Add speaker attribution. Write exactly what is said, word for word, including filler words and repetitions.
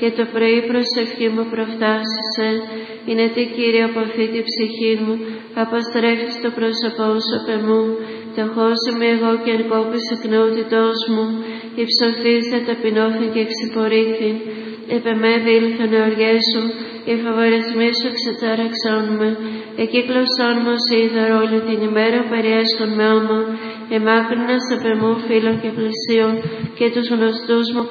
Speaker 1: και το πρωί προσευχή μου προφτάσισε. Είναι τι Κύριε από αυτή τη ψυχή μου, αποστρέφεις το πρόσωπό σου απ' εμού. Τεχώσιμη εγώ και εν κόπης εκνεότητός μου, υψωθείς δε ταπεινώθην και εξυπορήθην. Επεμέβη ήλθον εωριές σου, οι φαβορισμοί σου εξετάραξαν με. Εκύκλωσόν μου ως είδωρ όλη την ημέρα περιέσχον με άμα, εμάκρυνας απ' εμού φίλων και πλησίων, και τους γνωστούς μου